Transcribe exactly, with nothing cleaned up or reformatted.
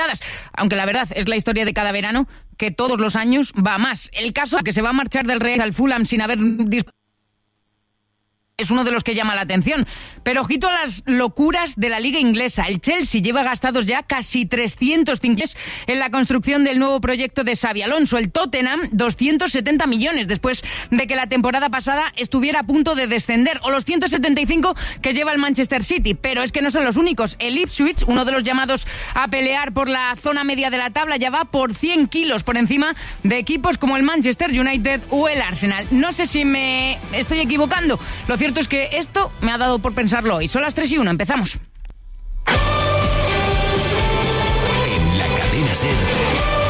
complicadas, aunque la verdad es la historia de cada verano, que todos los años va más. El caso que se va a marchar del Real al Fulham sin haber disputado es uno de los que llama la atención. Pero ojito a las locuras de la liga inglesa. El Chelsea lleva gastados ya casi trescientos cincuenta en la construcción del nuevo proyecto de Xabi Alonso. El Tottenham, doscientos setenta millones después de que la temporada pasada estuviera a punto de descender. O los ciento setenta y cinco que lleva el Manchester City. Pero es que no son los únicos. El Ipswich, uno de los llamados a pelear por la zona media de la tabla, ya va por cien kilos por encima de equipos como el Manchester United o el Arsenal. No sé si me estoy equivocando. Lo cierto es que esto me ha dado por pensarlo hoy. Son las tres y uno, empezamos. En la Cadena SER.